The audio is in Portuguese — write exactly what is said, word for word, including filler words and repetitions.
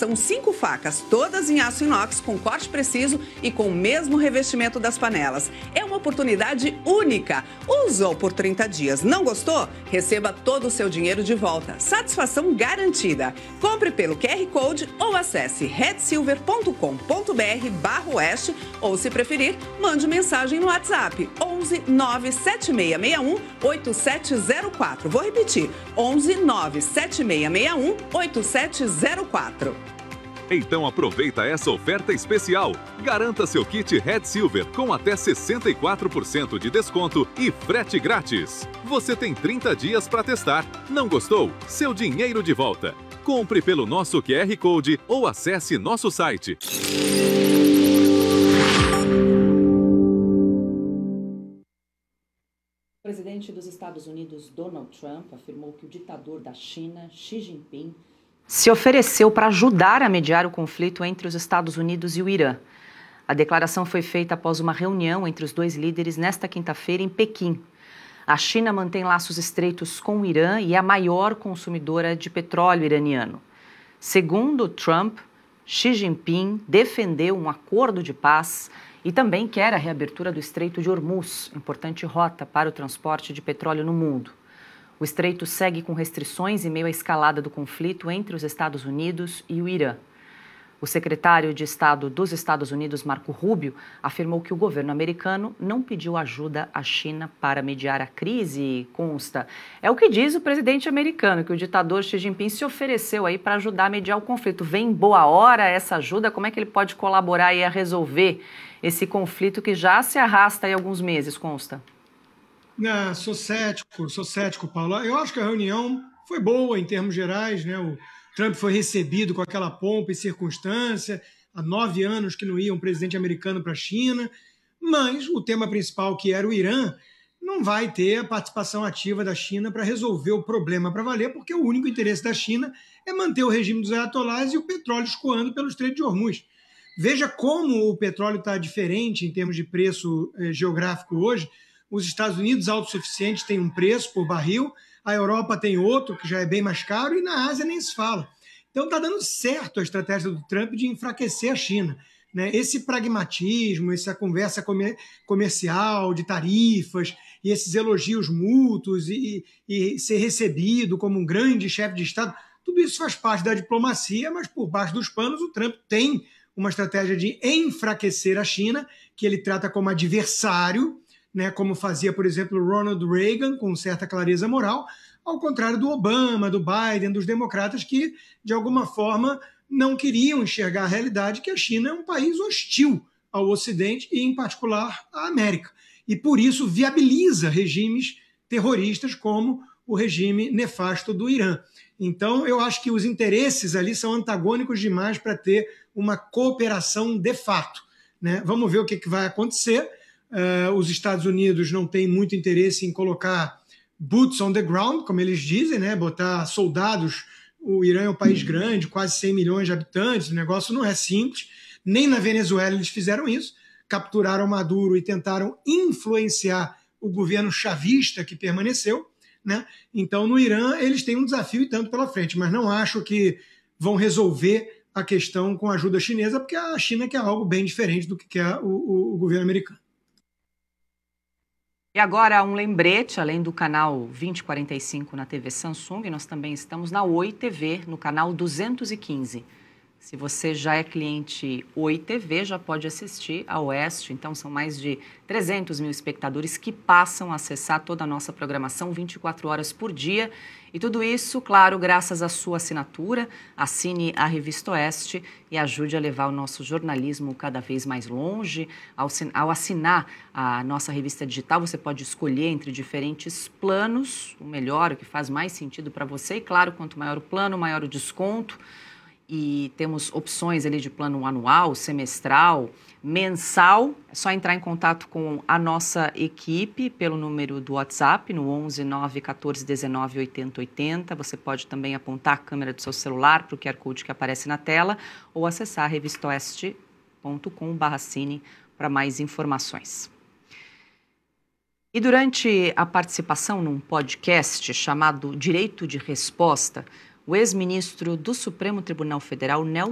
São cinco facas, todas em aço inox, com corte preciso e com o mesmo revestimento das panelas. É uma oportunidade única. Usou por trinta dias, não gostou? Receba todo o seu dinheiro de volta. Satisfação garantida. Compre pelo Q R Code ou acesse red silver ponto com ponto br barra oeste ou, se preferir, mande mensagem no WhatsApp onze nove sete seis seis um oito sete zero quatro. Vou repetir, onze nove sete seis seis um oito sete zero quatro. Então aproveita essa oferta especial. Garanta seu kit Red Silver com até sessenta e quatro por cento de desconto e frete grátis. Você tem trinta dias para testar. Não gostou? Seu dinheiro de volta. Compre pelo nosso Q R Code ou acesse nosso site. O presidente dos Estados Unidos, Donald Trump, afirmou que o ditador da China, Xi Jinping, se ofereceu para ajudar a mediar o conflito entre os Estados Unidos e o Irã. A declaração foi feita após uma reunião entre os dois líderes nesta quinta-feira em Pequim. A China mantém laços estreitos com o Irã e é a maior consumidora de petróleo iraniano. Segundo Trump, Xi Jinping defendeu um acordo de paz e também quer a reabertura do Estreito de Hormuz, importante rota para o transporte de petróleo no mundo. O estreito segue com restrições em meio à escalada do conflito entre os Estados Unidos e o Irã. O secretário de Estado dos Estados Unidos, Marco Rubio, afirmou que o governo americano não pediu ajuda à China para mediar a crise, consta. É o que diz o presidente americano, que o ditador Xi Jinping se ofereceu aí para ajudar a mediar o conflito. Vem em boa hora essa ajuda? Como é que ele pode colaborar aí a resolver esse conflito que já se arrasta aí alguns meses, consta? Não, sou cético, sou cético, Paulo. Eu acho que a reunião foi boa em termos gerais, né? O Trump foi recebido com aquela pompa e circunstância, há nove anos que não ia um presidente americano para a China, mas o tema principal, que era o Irã, não vai ter a participação ativa da China para resolver o problema para valer, porque o único interesse da China é manter o regime dos ayatollahs e o petróleo escoando pelo Estreito de Hormuz. Veja como o petróleo está diferente em termos de preço eh, geográfico hoje. Os Estados Unidos, autossuficientes, têm um preço por barril, a Europa tem outro, que já é bem mais caro, e na Ásia nem se fala. Então está dando certo a estratégia do Trump de enfraquecer a China, né? Esse pragmatismo, essa conversa comer comercial, de tarifas, e esses elogios mútuos, e, e ser recebido como um grande chefe de Estado, tudo isso faz parte da diplomacia, mas por baixo dos panos o Trump tem uma estratégia de enfraquecer a China, que ele trata como adversário, né, como fazia, por exemplo, Ronald Reagan, com certa clareza moral, ao contrário do Obama, do Biden, dos democratas, que, de alguma forma, não queriam enxergar a realidade que a China é um país hostil ao Ocidente e, em particular, à América. E, por isso, viabiliza regimes terroristas como o regime nefasto do Irã. Então, eu acho que os interesses ali são antagônicos demais para ter uma cooperação de fato, né? Vamos ver o que, que vai acontecer. Uh, os Estados Unidos não têm muito interesse em colocar boots on the ground, como eles dizem, né? Botar soldados. O Irã é um país grande, quase cem milhões de habitantes, o negócio não é simples. Nem na Venezuela eles fizeram isso, capturaram Maduro e tentaram influenciar o governo chavista que permaneceu, né? Então, no Irã, eles têm um desafio e tanto pela frente, mas não acho que vão resolver a questão com a ajuda chinesa, porque a China quer algo bem diferente do que quer o, o, o governo americano. E agora um lembrete, além do canal vinte e quarenta e cinco na T V Samsung, nós também estamos na Oi T V, no canal duzentos e quinze. Se você já é cliente Oi T V, já pode assistir a Oeste. Então, são mais de trezentos mil espectadores que passam a acessar toda a nossa programação vinte e quatro horas por dia. E tudo isso, claro, graças à sua assinatura. Assine a Revista Oeste e ajude a levar o nosso jornalismo cada vez mais longe. Ao assinar a nossa revista digital, você pode escolher entre diferentes planos, o melhor, o que faz mais sentido para você. E, claro, quanto maior o plano, maior o desconto. E temos opções ali de plano anual, semestral, mensal. É só entrar em contato com a nossa equipe pelo número do WhatsApp, no onze nove um quatro um nove oito zero oito zero. Você pode também apontar a câmera do seu celular para o Q R Code que aparece na tela ou acessar revista oeste ponto com barra cine para mais informações. E durante a participação num podcast chamado Direito de Resposta, o ex-ministro do Supremo Tribunal Federal, Nelson